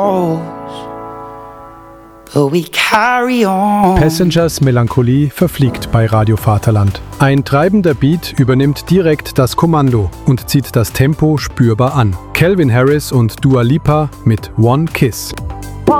But we carry on. Passengers Melancholie verfliegt bei Radio Vaterland. Ein treibender Beat übernimmt direkt das Kommando und zieht das Tempo spürbar an. Calvin Harris und Dua Lipa mit One Kiss.